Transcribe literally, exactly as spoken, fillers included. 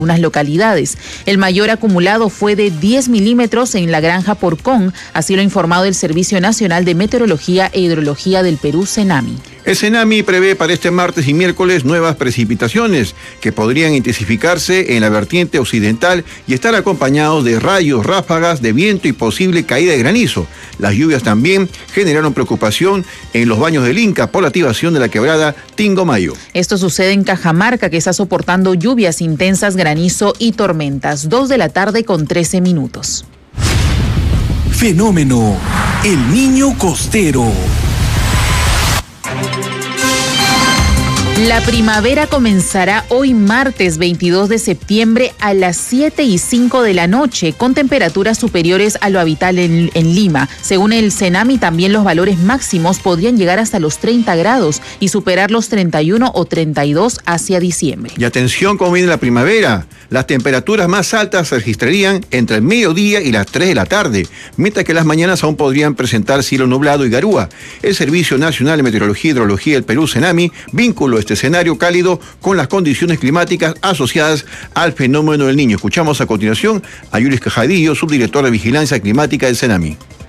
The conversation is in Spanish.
unas localidades. El mayor acumulado fue de diez milímetros en la granja Porcón, así lo ha informado el Servicio Nacional de Meteorología e Hidrología del Perú, CENAMI. El CENAMI prevé para este martes y miércoles nuevas precipitaciones que podrían intensificarse en la vertiente occidental y estar acompañados de rayos, ráfagas de viento y posible caída de granizo. Las lluvias también generaron preocupación en los baños del Inca por la activación de la quebrada Tingomayo. Esto sucede en Cajamarca, que está soportando lluvias intensas, granizo y tormentas. Dos de la tarde con trece minutos. Fenómeno, el niño costero. La primavera comenzará hoy martes veintidós de septiembre a las siete y cinco de la noche, con temperaturas superiores a lo habitual en, en Lima. Según el CENAMI, también los valores máximos podrían llegar hasta los treinta grados y superar los treinta y uno o treinta y dos hacia diciembre. Y atención cómo viene la primavera. Las temperaturas más altas se registrarían entre el mediodía y las tres de la tarde, mientras que las mañanas aún podrían presentar cielo nublado y garúa. El Servicio Nacional de Meteorología y Hidrología del Perú, CENAMI, vinculó este escenario cálido con las condiciones climáticas asociadas al fenómeno del Niño. Escuchamos a continuación a Yuris Cajadillo, subdirector de Vigilancia Climática del CENAMI.